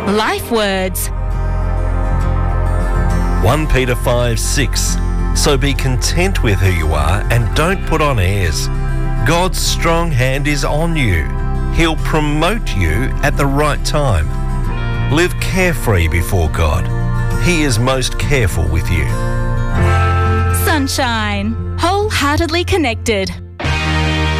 Life words. 1 Peter 5:6. So be content with who you are and don't put on airs. God's strong hand is on you. He'll promote you at the right time. Live carefree before God. He is most careful with you. Sunshine. Wholeheartedly connected.